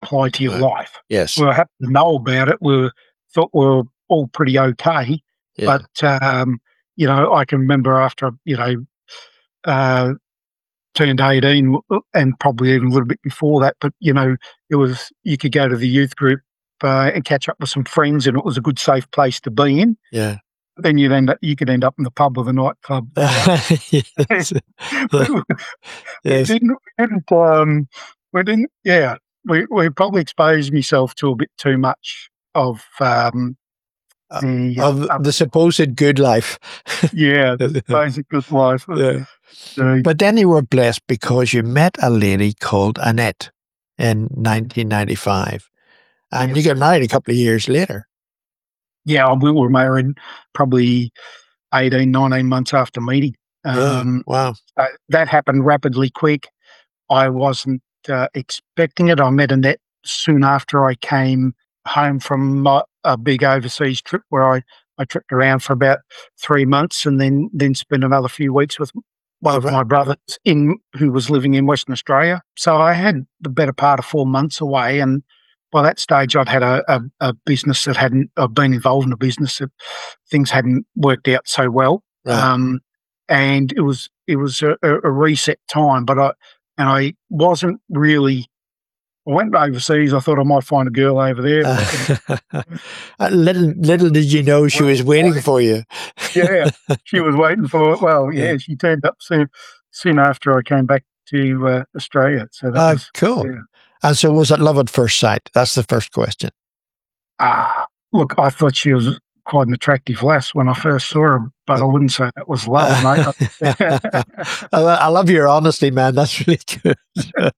apply to your life. Yes. We happened to know about it. Thought we were all pretty okay. Yeah. But, you know, I can remember after, you know, turned 18 and probably even a little bit before that, but, you know, you could go to the youth group and catch up with some friends, and it was a good, safe place to be in. Yeah. Then you could end up in the pub or the nightclub. Yes. We probably exposed myself to a bit too much of the supposed good life. Yeah, the supposed good life. Yeah. But then you were blessed because you met a lady called Annette in 1995, and you got married a couple of years later. Yeah, we were married probably 18, 19 months after meeting. Wow. That happened rapidly quick. I wasn't expecting it. I met Annette soon after I came home from a big overseas trip where I tripped around for about 3 months and then spent another few weeks with one of my brothers who was living in Western Australia. So I had the better part of 4 months away, and by that stage I'd had a business that I'd been involved in a business that things hadn't worked out so well. Right. And it was a reset time, but I wasn't really. I went overseas. I thought I might find a girl over there. Little did you know she was waiting for you. Yeah, she was waiting for it. Well, yeah, she turned up soon after I came back to Australia. So that was cool. Yeah. And so was it love at first sight? That's the first question. Look, I thought she was quite an attractive lass when I first saw her, but I wouldn't say that was love, mate. I love your honesty, man. That's really good.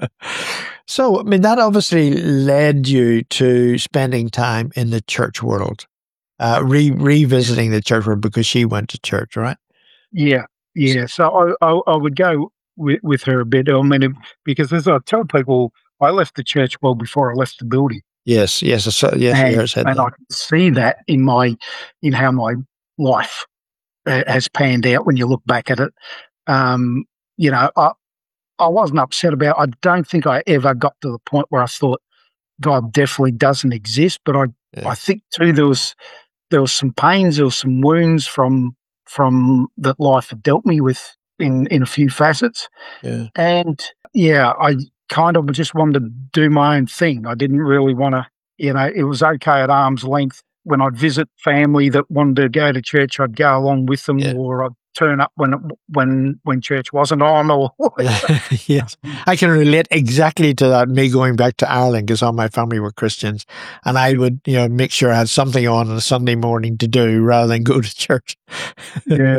So, I mean, that obviously led you to spending time in the church world, revisiting the church world because she went to church, right? Yeah. So I would go with her a bit. I mean, because as I tell people, I left the church well before I left the building. Yes. And I can see that in how my life has panned out when you look back at it. You know, I wasn't upset about. I don't think I ever got to the point where I thought God definitely doesn't exist. But I think too there was some pains, there was some wounds from that life had dealt me with in a few facets. Yeah. And I kind of just wanted to do my own thing. I didn't really want to, it was okay at arm's length. When I'd visit family that wanted to go to church, I'd go along with them, or I'd turn up when church wasn't on. Or Yes, I can relate exactly to that. Me going back to Ireland because all my family were Christians, and I would make sure I had something on a Sunday morning to do rather than go to church. Yeah.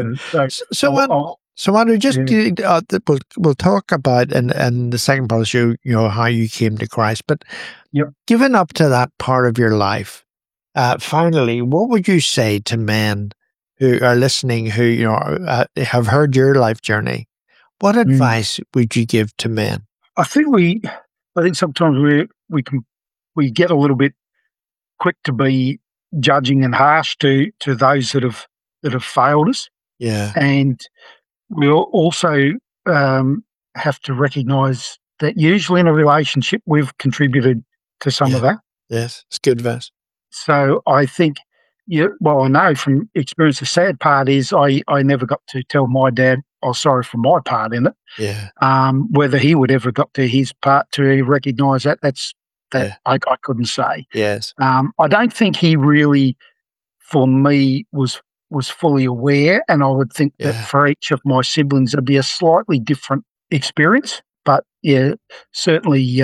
So Andrew, just we'll talk about in the second part of the show, how you came to Christ. But given up to that part of your life, finally, what would you say to men who are listening, who have heard your life journey? What advice would you give to men? I think sometimes we get a little bit quick to be judging and harsh to those that have failed us. Yeah, and we also have to recognise that usually in a relationship we've contributed to some of that. Yes, it's good advice. So I think, I know from experience, the sad part is I never got to tell my dad I was sorry for my part in it. Yeah. Whether he would ever got to his part to recognise that, I couldn't say. Yes. I don't think he really, for me, was fully aware, and I would think that for each of my siblings it'd be a slightly different experience. But certainly,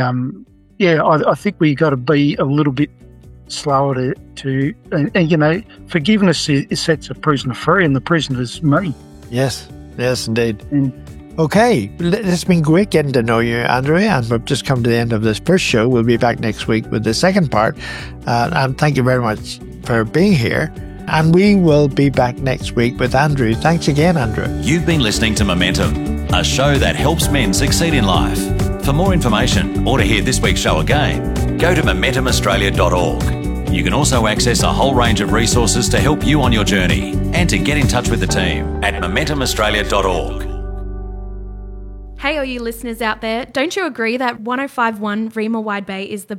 I think we got to be a little bit slower to and forgiveness sets a prisoner free, and the prisoner is me. Yes, indeed. Okay, it's been great getting to know you, Andrew, and we've just come to the end of this first show. We'll be back next week with the second part, and thank you very much for being here. And we will be back next week with Andrew. Thanks again, Andrew. You've been listening to Momentum, a show that helps men succeed in life. For more information or to hear this week's show again, go to MomentumAustralia.org. You can also access a whole range of resources to help you on your journey and to get in touch with the team at MomentumAustralia.org. Hey, all you listeners out there, don't you agree that 105.1 Rima Wide Bay is the